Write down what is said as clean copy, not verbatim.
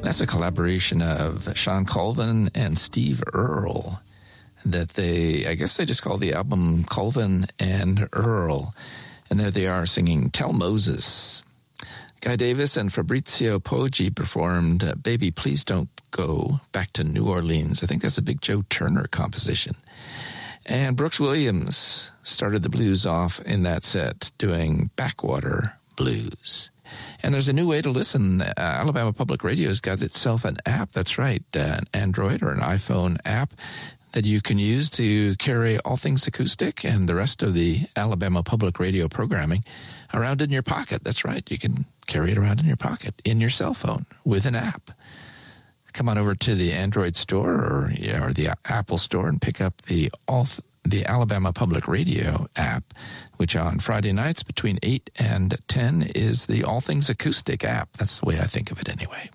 That's a collaboration of Sean Colvin and Steve Earle that I guess they just call the album Colvin and Earle. And there they are singing Tell Moses. Guy Davis and Fabrizio Poggi performed Baby Please Don't Go Back to New Orleans. I think that's a big Joe Turner composition. And Brooks Williams started the blues off in that set doing Backwater Blues. And there's a new way to listen. Alabama Public Radio's got itself an app. That's right, an Android or an iPhone app that you can use to carry All Things Acoustic and the rest of the Alabama Public Radio programming around in your pocket. That's right, you can carry it around in your pocket, in your cell phone, with an app. Come on over to the Android store or the Apple store and pick up the Alabama Public Radio app, which on Friday nights between 8 and 10 is the All Things Acoustic app. That's the way I think of it anyway.